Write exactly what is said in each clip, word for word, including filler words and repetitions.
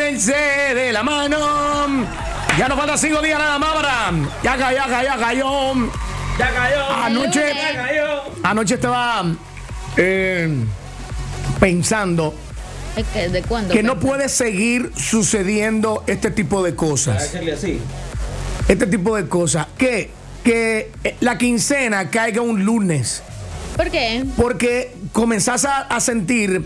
agárrense de la mano. Ya nos faltan cinco días nada más para. Ya cayó, ya cayó, ya cayó. Ya cayó. Anoche, ya cayó. Anoche estaba eh, pensando ¿De, de cuándo? que no puede seguir sucediendo este tipo de cosas. Así. Este tipo de cosas. Que, que la quincena caiga un lunes. ¿Por qué? Porque comenzás a, a sentir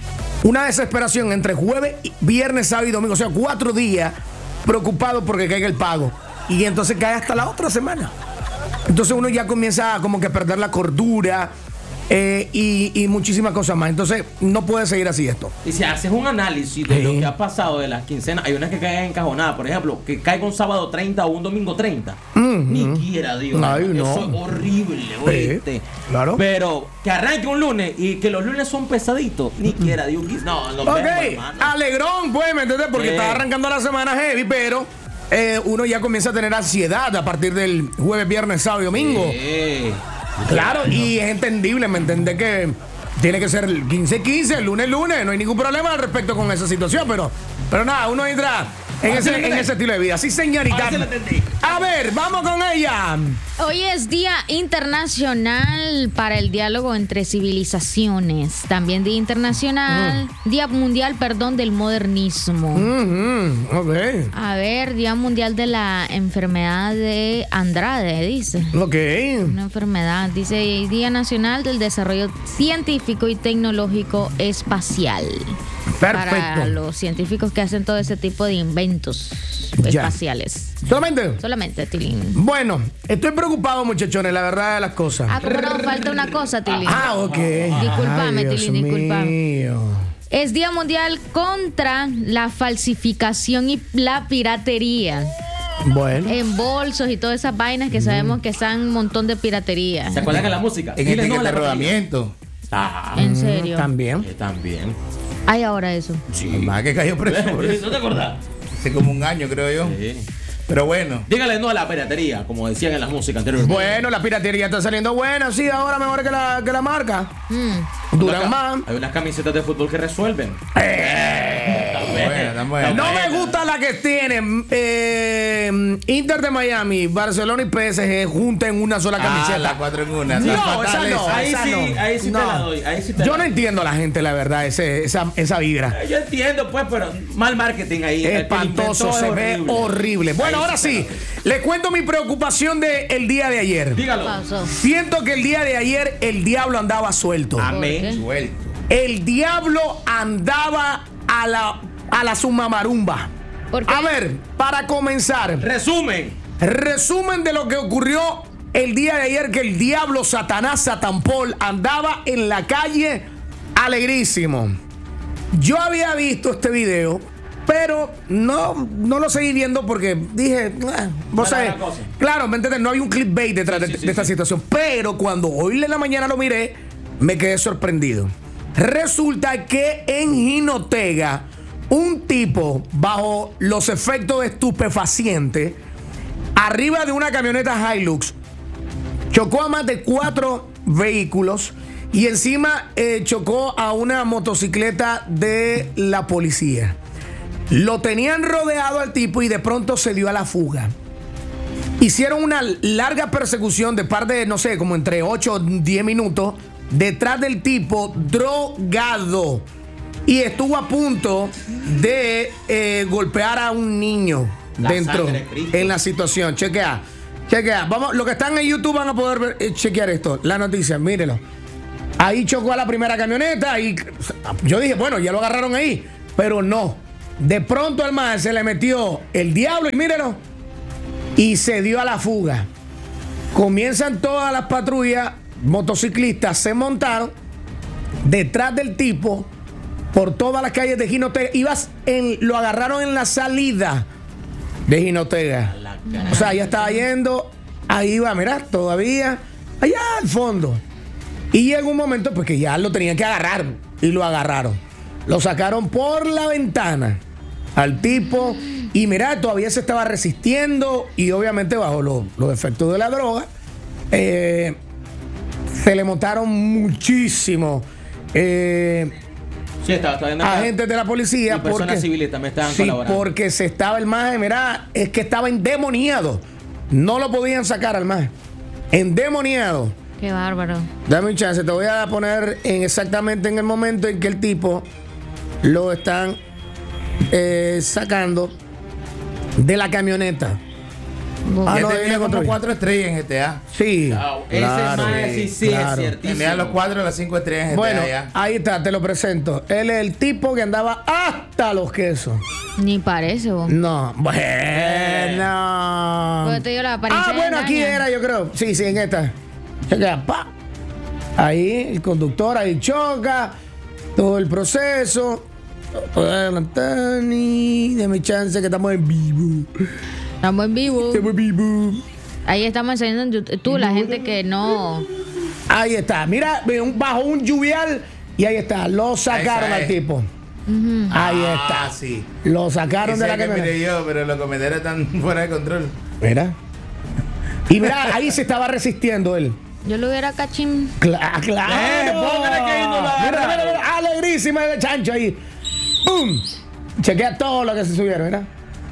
una desesperación entre jueves, viernes, sábado y domingo. O sea, cuatro días preocupado porque caiga el pago. Y entonces cae hasta la otra semana. Entonces uno ya comienza como que a perder la cordura eh, y, y muchísimas cosas más. Entonces no puede seguir así esto. Y si haces un análisis de Sí. lo que ha pasado de las quincenas, hay unas que caen encajonadas. Por ejemplo, que caiga un sábado treinta o un domingo treinta. Mm-hmm. Ni quiera, Dios. Ay, no. Eso es horrible, oíste. Claro. Pero que arranque un lunes y que los lunes son pesaditos. Ni quiera, Dios. No, no. Ok, vemos, hermano. alegrón, pues, ¿me entiendes? Porque Sí. está arrancando la semana heavy, pero eh, uno ya comienza a tener ansiedad a partir del jueves, viernes, sábado y domingo. Sí. Claro, y es entendible, ¿me entendés? Que tiene que ser el quince quince, el lunes lunes, no hay ningún problema al respecto con esa situación, pero, pero nada, uno entra en ese, en ese estilo de vida. Sí, señorita. Ahora sí lo entendí. A ver, vamos con ella. Hoy es Día Internacional para el Diálogo entre Civilizaciones. También Día Internacional, Mm. Día Mundial, perdón, del Modernismo. Mhm, ok, A ver, Día Mundial de la Enfermedad de Andrade, dice. ok. Una enfermedad, dice Día Nacional del Desarrollo Científico y Tecnológico Espacial. Para Perfecto. los científicos que hacen todo ese tipo de inventos Ya. espaciales. Solamente. Solamente, Tilín. Bueno, estoy preocupado, muchachones, la verdad de las cosas. Ah, como no, falta una cosa, Tilín. Ah, ok. Discúlpame, Ay, Dios Tilín, discúlpame. mío. Es Día Mundial contra la falsificación y la piratería. Bueno. En bolsos y todas esas vainas que sabemos que están un montón de piratería. ¿Se acuerdan de la música? En Dile no a etiqueta la de rodamiento. Ah, En serio. También. eh, también. Hay ahora eso. Sí. Más que cayó preso por eso. ¿No te acordás? Hace como un año, creo yo. Sí. Pero bueno. Dígale no a la piratería, como decían en la música anteriormente. Bueno, la piratería está saliendo buena, sí, ahora mejor que la, que la marca. Mm. Duran más. Hay unas camisetas de fútbol que resuelven. Buena, tan buena. No me gusta la que tienen eh, Inter de Miami, Barcelona y P S G juntas en una sola Ah, camiseta. las cuatro en una. No, Son esa fatales. no. Ahí esa sí, no. ahí sí No. te la doy. Ahí sí te Yo la no doy. entiendo a la gente, la verdad, ese, esa, esa vibra. Eh, Yo entiendo, pues, pero mal marketing ahí. El que lo Espantoso, inventó se es ve horrible. Bueno, Ahí ahora te la sí, doy. les cuento mi preocupación del día de ayer. Dígalo. Pasó. Siento que el día de ayer el diablo andaba suelto. Amén. Suelto. El diablo andaba a la, a la sumamarumba. ¿Por qué? A ver, para comenzar, Resumen. resumen de lo que ocurrió el día de ayer, que el diablo Satanás Satampol andaba en la calle alegrísimo. Yo había visto este video, pero no, no lo seguí viendo porque dije, ah, vos Para sabés, la cosa. claro, ¿me entiendes? No hay un clickbait detrás Sí, de, sí, sí, de esta sí. situación. Pero cuando hoy en la mañana lo miré, me quedé sorprendido. Resulta que en Jinotega, un tipo bajo los efectos de estupefacientes, arriba de una camioneta Hilux, chocó a más de cuatro vehículos y encima eh, chocó a una motocicleta de la policía. Lo tenían rodeado al tipo y de pronto se dio a la fuga. Hicieron una larga persecución de par de, no sé, como entre ocho o diez minutos detrás del tipo drogado. Y estuvo a punto de eh, golpear a un niño La dentro sangre de Cristo. en la situación. Chequea, chequea. Vamos, los que están en YouTube van a poder ver, eh, chequear esto. La noticia, mírenlo. Ahí chocó a la primera camioneta y yo dije, bueno, ya lo agarraron ahí. Pero no. De pronto al man se le metió el diablo y mírenlo. Y se dio a la fuga. Comienzan todas las patrullas, motociclistas se montaron detrás del tipo por todas las calles de Jinotega. Ibas en, lo agarraron en la salida de Jinotega. O sea, ya estaba yendo, ahí va, mirá, todavía, allá al fondo. Y llegó un momento pues que ya lo tenían que agarrar y lo agarraron. Lo sacaron por la ventana al tipo y mirá, todavía se estaba resistiendo y obviamente bajo los, los efectos de la droga. Eh, se le montaron muchísimo. Eh, Sí, estaba, estaba viendo acá. agentes de la policía. Y personas porque, civiles también estaban sí, colaborando. porque se estaba el maje, mira, es que estaba endemoniado. No lo podían sacar al maje. Endemoniado. Qué bárbaro. Dame un chance, te voy a poner en exactamente en el momento en que el tipo lo están eh, sacando de la camioneta. Bu- Ah, Ya no, tenía viene como contra- cuatro estrellas en G T A. Sí. Chao. Ese claro, man sí, sí, claro. es ciertísimo. Tenía los cuatro o las cinco estrellas en G T A Bueno, ya. ahí está, te lo presento. Él es el tipo que andaba hasta los quesos. Ni parece, vos. No, bueno. Pues te digo, la apariencia Ah, bueno, aquí engaña. era, yo creo. Sí, sí, en esta. Chequea, pa. Ahí, el conductor ahí choca. Todo el proceso. Tani, dame chance que estamos en vivo. Estamos en vivo. Estamos en vivo. Ahí estamos enseñando en YouTube. Tú, la gente que no. Ahí está. Mira, ve, un- bajo un lluvial y ahí está. Lo sacaron Esa al es. tipo. Ahí Ah, está. sí. Lo sacaron de Ese la que camioneta. miré yo, pero los comentarios están fuera de control. Mira. Y mira, ahí se estaba resistiendo él. Yo lo hubiera cachín. Cla- claro. Eh, póngale que ahí no lo Mira, mira, agarraron. mira, alegrísima el chancho ahí. ¡Pum! Chequea todo lo que se subieron, mira.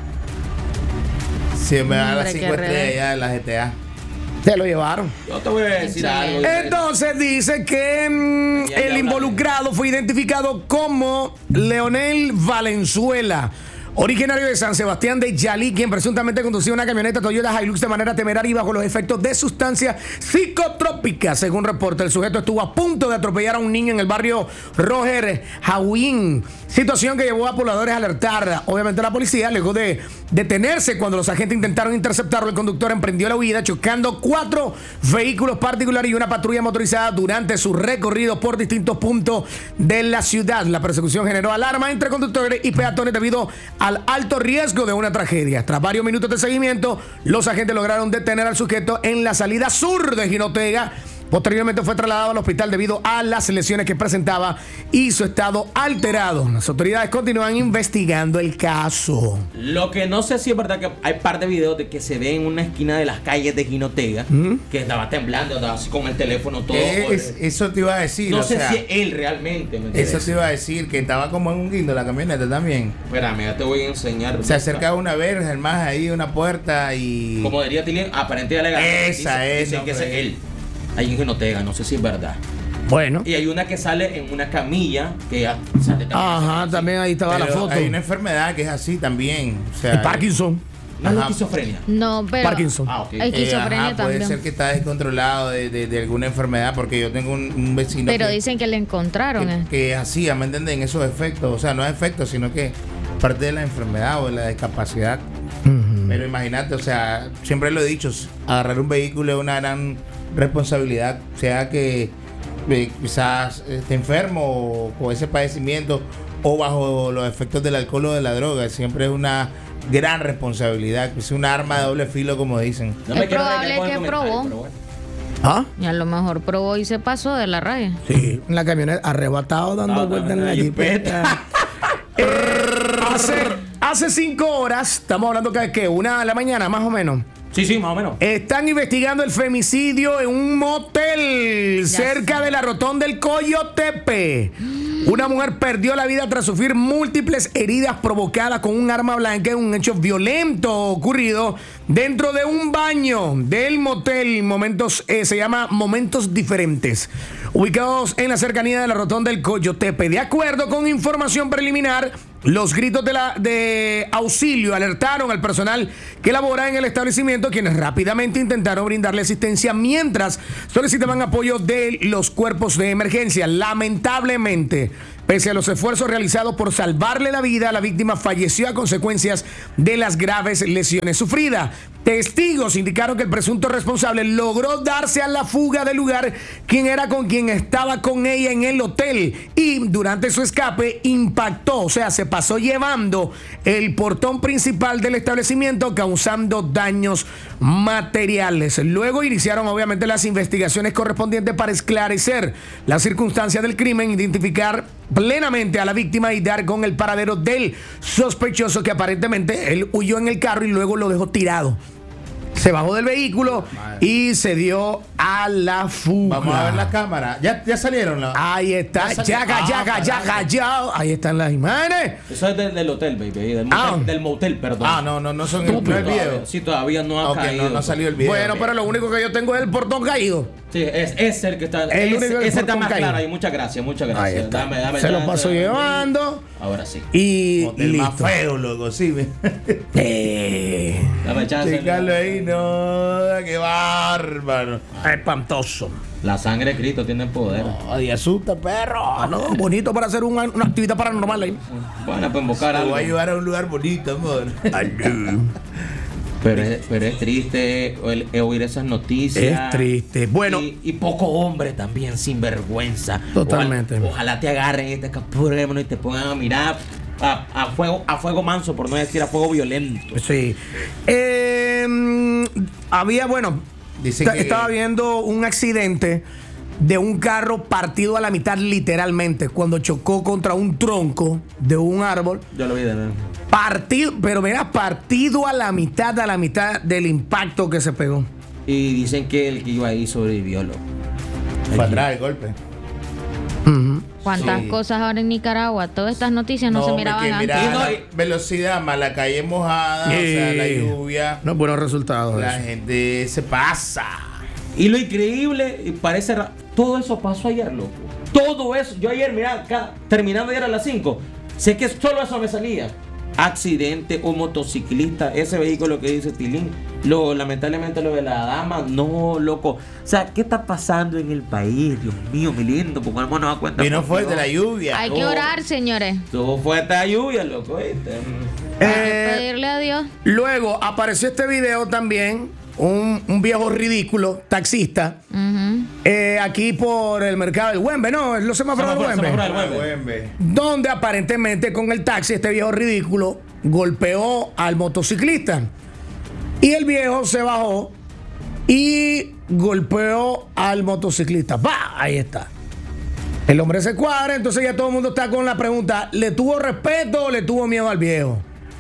Si me da Hombre, las qué cinco estrellas rebelde. ya de la G T A. Se lo llevaron. Yo te voy a decir Excelente. algo. Entonces dice que mm, Ya, ya el habla. involucrado fue identificado como Leonel Valenzuela, originario de San Sebastián de Yalí, quien presuntamente conducía una camioneta Toyota Hilux de manera temeraria y bajo los efectos de sustancias psicotrópicas. Según reporte, el sujeto estuvo a punto de atropellar a un niño en el barrio Roger Jawín, situación que llevó a pobladores a alertar. Obviamente la policía, luego de detenerse cuando los agentes intentaron interceptarlo, el conductor emprendió la huida chocando cuatro vehículos particulares y una patrulla motorizada durante su recorrido por distintos puntos de la ciudad. La persecución generó alarma entre conductores y peatones debido al alto riesgo de una tragedia. Tras varios minutos de seguimiento, los agentes lograron detener al sujeto en la salida sur de Jinotega. Posteriormente fue trasladado al hospital debido a las lesiones que presentaba y su estado alterado. Las autoridades continúan investigando el caso. Lo que no sé si es verdad que hay par de videos de que se ve en una esquina de las calles de Jinotega que estaba temblando, andaba así con el teléfono todo. Es- eso te iba a decir. no o sé sea, si es él realmente. ¿me entiendes? Eso te iba a decir, que estaba como en un guindo la camioneta también. Espérame, ya te voy a enseñar. Se acercaba una verja, el más ahí, una puerta y. Como diría Tilly, aparente y alegadamente. Esa dicen- es, Dicen no, que ese es hombre. él. Ahí en Jinotega, no sé si es verdad. Bueno. Y hay una que sale en una camilla que ya sale también. Ajá, también ahí estaba la Pero foto. hay una enfermedad que es así también. O sea, El Parkinson. No es la Ajá. esquizofrenia. No, pero. Parkinson. Ah, ok. Hay eh, esquizofrenia ajá, puede también. ser que está descontrolado de, de- de alguna enfermedad, porque yo tengo un, un vecino Pero que, dicen que le encontraron. que, eh. que es así, ¿me entienden? Esos efectos. O sea, no es efectos, sino que parte de la enfermedad o de la discapacidad. Pero imagínate, o sea, siempre lo he dicho, agarrar un vehículo es una gran responsabilidad, sea que eh, quizás esté enfermo o con ese padecimiento o bajo los efectos del alcohol o de la droga, siempre es una gran responsabilidad, es un arma de doble filo, como dicen. No Es me quiero probable reír con el que comentario, probó. pero bueno. ¿Ah? Y a lo mejor probó y se pasó de la raya. Sí, en la camioneta, arrebatado dando Ah, vueltas en la la jipeta. Eh, hace, hace cinco horas, estamos hablando que, que una de la mañana más o menos, Sí, sí, más o menos. están investigando el femicidio en un motel cerca de la rotonda del Coyotepe. Una mujer perdió la vida tras sufrir múltiples heridas provocadas con un arma blanca en un hecho violento ocurrido dentro de un baño del motel. Momentos, eh, se llama Momentos Diferentes, ubicados en la cercanía de la rotonda del Coyotepe. De acuerdo con información preliminar, los gritos de, la, de auxilio alertaron al personal que labora en el establecimiento, quienes rápidamente intentaron brindarle asistencia mientras solicitaban apoyo de los cuerpos de emergencia. Lamentablemente, pese a los esfuerzos realizados por salvarle la vida, la víctima falleció a consecuencias de las graves lesiones sufridas. Testigos indicaron que el presunto responsable logró darse a la fuga del lugar, quien era con quien estaba con ella en el hotel, y durante su escape impactó, o sea, se pasó llevando el portón principal del establecimiento, causando daños materiales. Luego iniciaron obviamente las investigaciones correspondientes para esclarecer las circunstancias del crimen, identificar plenamente a la víctima y dar con el paradero del sospechoso, que aparentemente él huyó en el carro y luego lo dejó tirado. Se bajó del vehículo Madre. y se dio a la fuga. Vamos a ver la cámara. ¿Ya, ya salieron? ¿no? Ahí está, Ya salió. yaga, Ah, yaga, para yaga, adelante. yaga. Ahí están las imágenes. Eso es del, del hotel, baby. Del motel, Ah. del motel, perdón. Ah, no, no, no son el, no Estúpido. el video. Todavía- sí, todavía no ha Ok, caído. no, no salió el video. Bueno, pero lo único que yo tengo es el portón caído. Sí, es, es el que está. El ese único del ese está portón más caído. claro ahí. Muchas gracias, muchas gracias. Ahí está. Dame, dame Se lo chance, paso dame. llevando. Ahora sí. Y, y Hotel más listo. feo, loco, sí. me- Eh, Dame chance. Checarlo ahí, no, qué bárbaro. espantoso. La sangre de Cristo tiene poder. Ay, asusta, perro. Ah, no, bonito para hacer una, una actividad paranormal ahí. Bueno, pues invocar Te algo. voy a llevar a un lugar bonito, amor. Pero es, pero es triste el- el oír esas noticias. Es triste. Bueno. Y, y poco hombre también, sin vergüenza. Totalmente. Ojalá, ojalá te agarren y te capturen y te pongan a mirar a, a fuego, a fuego manso, por no decir a fuego violento. Sí. Eh, mm, había, bueno, Dicen ta- que- estaba viendo un accidente de un carro partido a la mitad literalmente cuando chocó contra un tronco de un árbol. Yo lo vi de nuevo. Partido, pero mira, partido a la mitad, a la mitad del impacto que se pegó. Y dicen que el que iba ahí sobrevivió, loco. Fue atrás el golpe. Ujú. ¿Cuántas Sí. cosas ahora en Nicaragua? Todas estas noticias no, se hombre, miraban que antes. mira, Y no, la y- velocidad más la calle mojada, o sea, la lluvia. No, buenos resultados. La eso. gente se pasa. Y lo increíble, y parece ra- todo eso pasó ayer, loco. Todo eso. Yo ayer, mira, acá, terminando ayer a las cinco, sé que solo eso me salía. Accidente, un motociclista, ese vehículo que dice Tilín. Lo, lamentablemente lo de la dama, no, loco. O sea, ¿qué está pasando en el país? Dios mío, mi lindo, porque no nos da cuenta. Y no por fue Dios. de la lluvia. Hay que Oh. orar, señores. Todo fue esta lluvia, loco, ¿viste? Hay Eh, que pedirle a Dios. Luego apareció este video también, un, un viejo ridículo, taxista, Ujú. eh, aquí por el mercado del Güembe, ¿no? Los semáforos del Semáforo, Güembe. semáforo. Ah, Güembe. Donde aparentemente con el taxi este viejo ridículo golpeó al motociclista. Y el viejo se bajó y golpeó al motociclista. ¡Bah! Ahí está. El hombre se cuadra, entonces ya todo el mundo está con la pregunta, ¿le tuvo respeto o le tuvo miedo al viejo?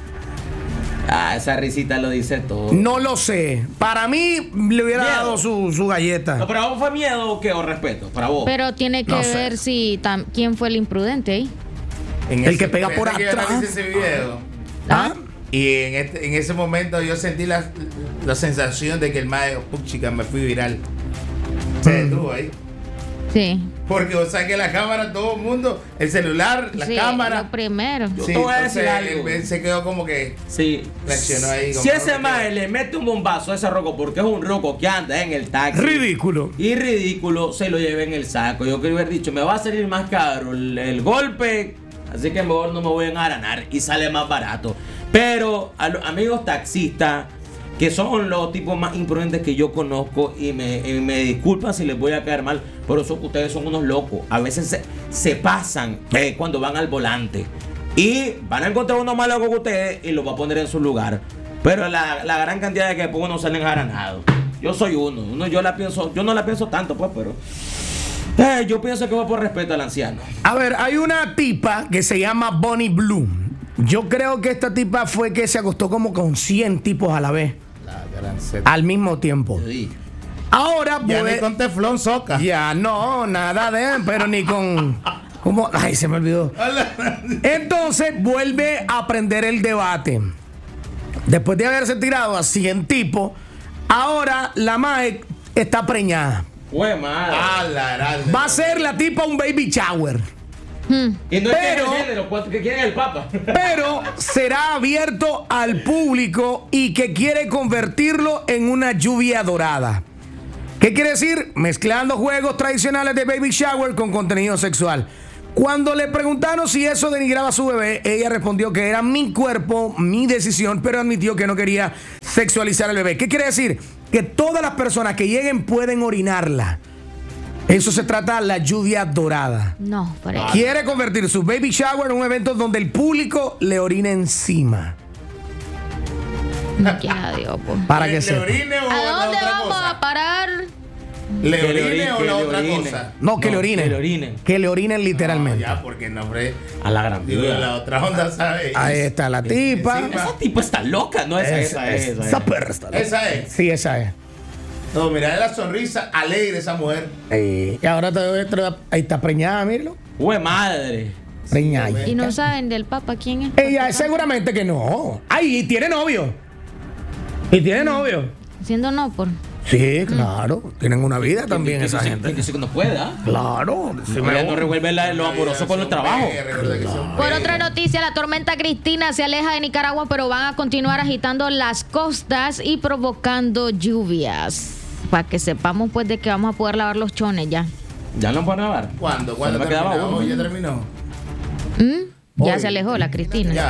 Ah, esa risita lo dice todo. No lo sé. Para mí le hubiera Miedo. dado su, su galleta. No, ¿para vos fue miedo o qué? ¿O respeto? Para vos. Pero tiene que No sé. ver si tam- quién fue el imprudente ahí. En El que pega por fíjate que yo atrás. analicé ese video. ¿Ah? Y en, este- en ese momento yo sentí la, la sensación de que el mae dijo, puchica, me fui viral. Se detuvo ahí. Sí. Porque, o sea, que la cámara, todo el mundo, el celular, la Sí, cámara. lo primero. Yo te voy a decir entonces, algo. él- él se quedó como que. Sí. Reaccionó ahí como Si no ese me mae quedo. le mete un bombazo a ese roco porque es un roco que anda en el taxi. Ridículo. Y ridículo, se lo lleve en el saco. Yo quería haber dicho, me va a salir más caro el, el golpe, así que mejor no me voy a engaranar y sale más barato. Pero a los amigos taxistas, que son los tipos más imprudentes que yo conozco, y me, y me disculpan si les voy a caer mal, pero eso, ustedes son unos locos. A veces se, se pasan eh, cuando van al volante y van a encontrar uno más loco que ustedes y los va a poner en su lugar. Pero la, la gran cantidad de que después uno salen engaranados. Yo soy uno, uno yo la pienso, yo no la pienso tanto, pues, pero eh, yo pienso que va por respeto al anciano. A ver, hay una tipa que se llama Bonnie Blue. Yo creo que esta tipa fue que se acostó como con cien tipos a la vez, La gran seta. al mismo tiempo. Ahora, Ya pues, ni con teflón soca. ya no, nada de, pero ni con, ¿cómo? Ay, se me olvidó. Entonces vuelve a prender el debate. Después de haberse tirado a cien tipos, ahora la mae está preñada. Fue madre. Ah, la gran- Va a ser la tipa un baby shower. Hmm. y no es que pero- es el género, ¿cuánto que quieren el papa? Pero será abierto al público y que quiere convertirlo en una lluvia dorada. ¿Qué quiere decir? Mezclando juegos tradicionales de baby shower con contenido sexual. Cuando le preguntaron si eso denigraba a su bebé, ella respondió que era mi cuerpo, mi decisión, pero admitió que no quería sexualizar al bebé. ¿Qué quiere decir? Que todas las personas que lleguen pueden orinarla. Eso se trata de la lluvia dorada. No, por ahí. Quiere convertir su baby shower en un evento donde el público le orine encima. Ya, Dios, pues. Para ¿Le- que le sepa. orine o ¿A o dónde otra vamos cosa? a parar? ¿Le Que le orine ori- o que la le otra orine. cosa? No, que le orinen. Que le orinen. Que le orinen literalmente. No, ya, porque no, hombre. A la gran Digo, vida. la otra onda, ¿sabes? Ahí está la tipa. Encima. Esa tipo está loca, no esa, Es- esa, es- esa, esa perra está loca. Esa es. Sí, esa es. No, mira la sonrisa alegre de esa mujer. Eh, y ahora te, te- ahí está preñada, míralo. Hue madre. Preñada. Y no saben del Papa quién es. Ella seguramente que no. Ay, y tiene novio. Y tiene novio. Siendo no por. Sí, claro. Tienen una vida también Que esa dice- gente. que dice que no pueda. Claro. Sí, No, me- ella no revuelve la- lo amoroso con el trabajo. Por otra noticia, la tormenta Cristina se aleja de Nicaragua, pero van a continuar agitando las costas y provocando lluvias. Para que sepamos pues de que vamos a poder lavar los chones ya. Ya no pueden lavar. ¿Cuándo? ¿Cuándo Solo me quedaba terminó? uno. Hoy ya terminó. ¿Mm? Ya Hoy. se alejó la Cristina. Ya.